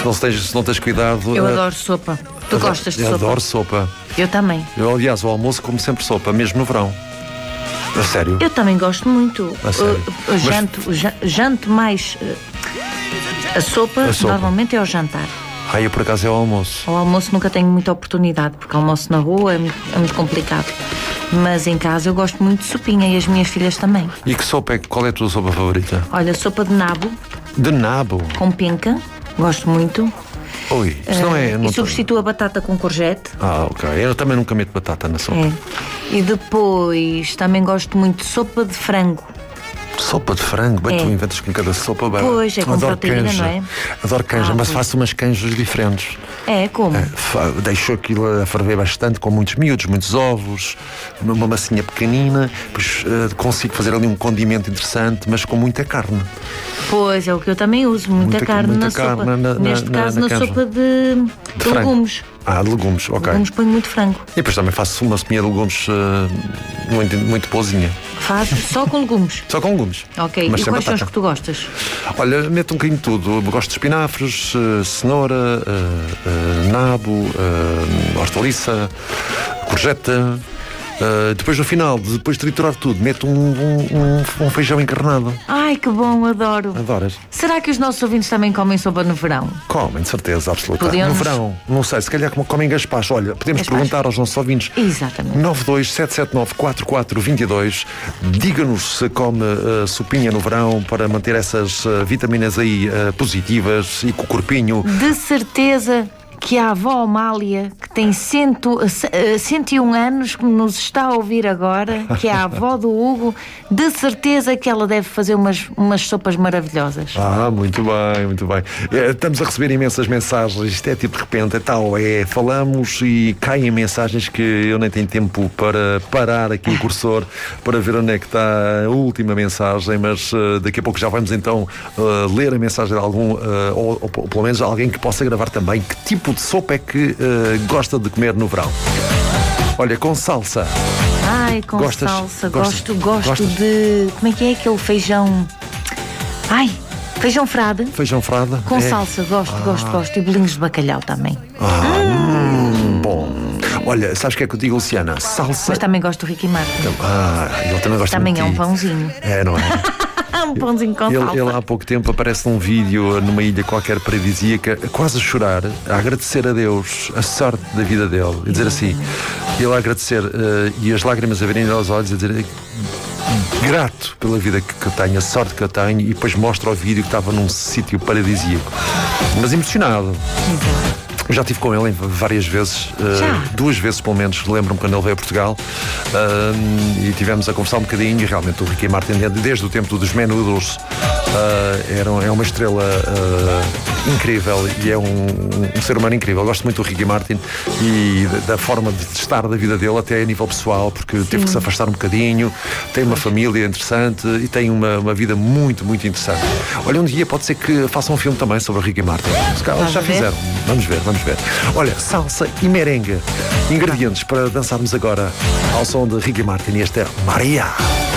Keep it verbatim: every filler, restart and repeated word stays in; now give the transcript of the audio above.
Se não tens, se não tens cuidado... Eu uh, adoro sopa. Tu adoro, gostas de eu sopa? Adoro sopa. Eu também. Eu, aliás, ao almoço como sempre sopa, mesmo no verão. A sério? Eu também gosto muito. A sério? Eu, eu janto, Mas... ja- janto mais... Uh, a, sopa, a sopa, normalmente é ao jantar. Ah, eu por acaso é ao almoço. Ao almoço nunca tenho muita oportunidade, porque almoço na rua é, é muito complicado. Mas em casa eu gosto muito de sopinha e as minhas filhas também. E que sopa é? Qual é a tua sopa favorita? Olha, sopa de nabo. De nabo? Com penca. Gosto muito. Oi, isso não é... Uh, não e substituo a batata com courgette. Ah, ok. Eu também nunca meto batata na sopa. É. E depois também gosto muito de sopa de frango. Sopa de frango? Bem, É. tu inventas com cada sopa. Bem. Pois, é com Adoro proteína, canja. não é? Adoro canja, Ah, mas pois. faço umas canjas diferentes. É, como? É, fa- deixo aquilo a ferver bastante, com muitos miúdos, muitos ovos, uma massinha pequenina, depois uh, consigo fazer ali um condimento interessante, mas com muita carne. Pois, é o que eu também uso. Muita, Muita- carne muita na carne sopa. na- na- Neste na- caso, na na, canja. sopa de, de, De frango. legumes. Ah, de legumes, ok. Legumes põe muito frango. E depois também faço uma sopinha de legumes uh, muito, muito boazinha. Faz só com legumes. Só com legumes. Ok, Mas e sem quais são os batata. que tu gostas? Olha, meto um bocadinho de tudo. Eu gosto de espinafres, uh, cenoura, uh, uh, nabo, uh, hortaliça, courgette. Uh, depois no final, depois de triturar tudo, meto um, um, um, um feijão encarnado. Ai, que bom, adoro. Adoras? Será que os nossos ouvintes também comem sopa no verão? Comem, de certeza, absoluta. Podemos- No verão, não sei, se calhar como comem gaspacho. Olha, podemos Gaspacho. perguntar aos nossos ouvintes. Exatamente. nove dois sete sete nove quatro quatro dois dois. Diga-nos se come uh, sopinha no verão para manter essas uh, vitaminas aí uh, positivas e com o corpinho. De certeza que a avó Amália, que tem cento, eh, cento e um anos, que nos está a ouvir agora, que é a avó do Hugo, de certeza que ela deve fazer umas, umas sopas maravilhosas. Ah, muito bem, muito bem. É, estamos a receber imensas mensagens. Isto é tipo de repente, é tal, é, falamos e caem mensagens que eu nem tenho tempo para parar aqui o cursor para ver onde é que está a última mensagem, mas uh, daqui a pouco já vamos então uh, ler a mensagem de algum, uh, ou, ou, ou pelo menos alguém que possa gravar também. Que tipo de sopa é que uh, gosta de comer no verão? Olha, com salsa. Ai, com Gostas? salsa, Gostas? gosto, gosto Gostas? de... Como é que é aquele feijão? Ai, feijão frade. Feijão frada? Com É. salsa, gosto, gosto, gosto. E bolinhos de bacalhau também. Ah, hum, bom. Olha, sabes o que é que eu digo, Luciana? Salsa. Mas também gosto do Ricky Martin. Ah, ele também gosta Também muito é um de ti. pãozinho. É, não é? Um pãozinho com Ele, salsa. ele há pouco tempo aparece num vídeo numa ilha qualquer paradisíaca, quase a chorar, a agradecer a Deus a sorte da vida dele. E dizer assim, ele a agradecer uh, e as lágrimas a virem aos olhos, a dizer grato pela vida que, que eu tenho, a sorte que eu tenho, e depois mostra o vídeo que estava num sítio paradisíaco. Mas emocionado. Exato. Eu já estive com ele várias vezes, uh, Já? duas vezes pelo menos, lembro-me quando ele veio a Portugal, uh, e tivemos a conversar um bocadinho, e realmente o Ricky Martin, desde o tempo dos Menudos, uh, era, é uma estrela uh, incrível e é um, um ser humano incrível. Eu gosto muito do Ricky Martin e da, da forma de estar da vida dele, até a nível pessoal, porque Sim. teve que se afastar um bocadinho, tem uma família interessante e tem uma, uma vida muito, muito interessante. Olha, um dia pode ser que façam um filme também sobre o Ricky Martin. Se calhar já fizeram. Vamos ver, vamos ver. Olha, salsa e merengue. Ingredientes para dançarmos agora ao som de Ricky Martin. E este é Maria.